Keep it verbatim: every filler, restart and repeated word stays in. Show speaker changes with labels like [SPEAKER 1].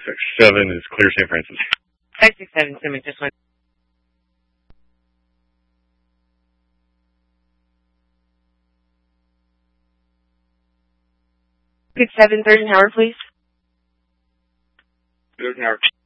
[SPEAKER 1] six seven is clear Saint Francis.
[SPEAKER 2] five six seven, Summit, just one. six seven, third and Howard, please.
[SPEAKER 3] Third and Howard.